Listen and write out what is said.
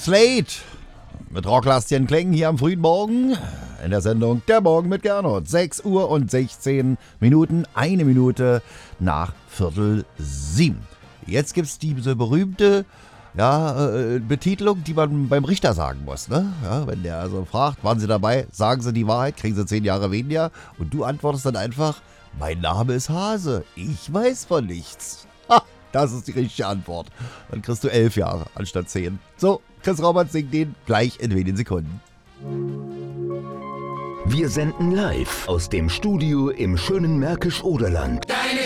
Slate mit Rocklastchen klingen hier am frühen Morgen in der Sendung Der Morgen mit Gernot. 6 Uhr und 16 Minuten, 1 Minute nach 6:45. Jetzt gibt's diese berühmte Betitelung, die man beim Richter sagen muss. Ne? Ja, wenn der also fragt, waren Sie dabei, sagen Sie die Wahrheit, kriegen Sie 10 Jahre weniger. Und du antwortest dann einfach, mein Name ist Hase, ich weiß von nichts. Ha, das ist die richtige Antwort. Dann kriegst du 11 Jahre anstatt 10. So, Chris Robert singt den gleich in wenigen Sekunden. Wir senden live aus dem Studio im schönen Märkisch-Oderland. Deine